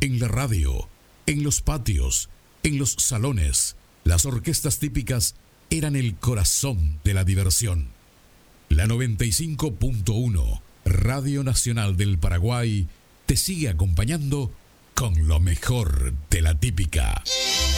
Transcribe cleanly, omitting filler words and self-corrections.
en la radio, en los patios, en los salones. Las orquestas típicas eran el corazón de la diversión. La 95.1, Radio Nacional del Paraguay, te sigue acompañando con lo mejor de la típica.